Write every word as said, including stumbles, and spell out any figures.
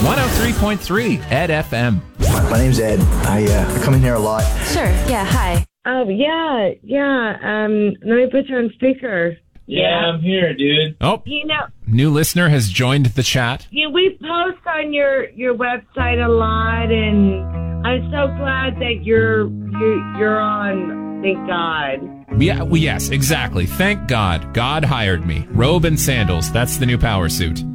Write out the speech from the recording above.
one oh three point three Ed F M. My, my name's Ed. I, uh, I come in here a lot. Sure. Yeah. Hi. Oh, yeah. Yeah. Um, let me put you on speaker. Yeah, I'm here, dude. Oh, You know, new listener has joined the chat. you, we post on your, your website a lot, and I'm so glad that you're you, you're on. Thank God. Yeah, well, yes, exactly. Thank God. God hired me. Robe and sandals. That's the new power suit.